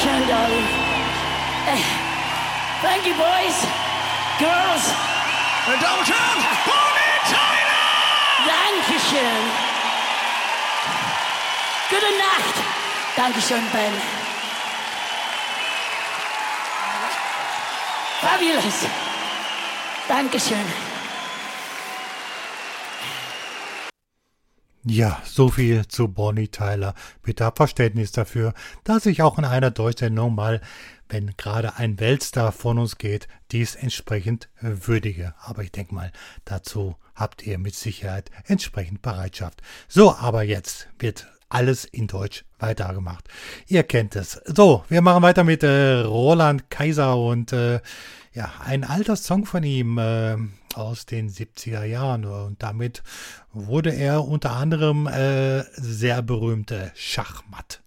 Dankeschön, darling. Thank you, boys, girls. Meine Damen und Herren, Bonnie Tyler! Dankeschön. Gute Nacht. Dankeschön, Ben. Fabulous. Dankeschön. Ja, so viel zu Bonnie Tyler. Bitte habt Verständnis dafür, dass ich auch in einer Deutschsendung mal, wenn gerade ein Weltstar von uns geht, dies entsprechend würdige. Aber ich denke mal, dazu habt ihr mit Sicherheit entsprechend Bereitschaft. So, aber jetzt wird alles in Deutsch weitergemacht. Ihr kennt es. So, wir machen weiter mit Roland Kaiser und ja, ein alter Song von ihm aus den 70er Jahren. Und damit wurde er unter anderem sehr berühmte Schachmatt.